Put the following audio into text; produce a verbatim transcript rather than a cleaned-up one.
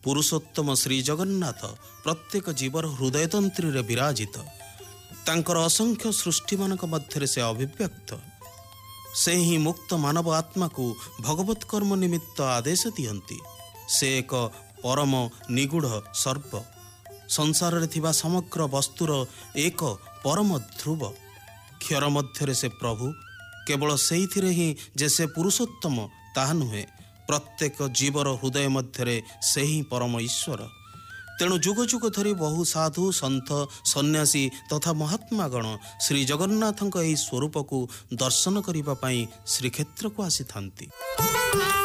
पुरुषोत्तम श्री जगन्नाथ प्रत्येक जीवर हृदय तंत्री विराजित। तांकर असंख्य सृष्टि मानक मध्य से अभिव्यक्त। से ही मुक्त मानव आत्मा को भगवत कर्म निमित्त आदेश दियंती। से एक परम निगूढ़ सर्प। संसार रे थिबा समग्र वस्तुर एक परम ध्रुव। क्षर मध्य से प्रभु। केवल सेहिथिरे ही जे से पुरुषोत्तम ताहा नुहे, प्रत्येक जीवर हृदय मध्य से ही परम ईश्वर। तेणु जुग जुग धरी बहु साधु सन्थ सन्यासी तथा महात्मागण श्री जगन्नाथଙ୍କ ଏହି ସ୍ୱରୂପ को दर्शन करने श्रीक्षेत्र को आसी थांती।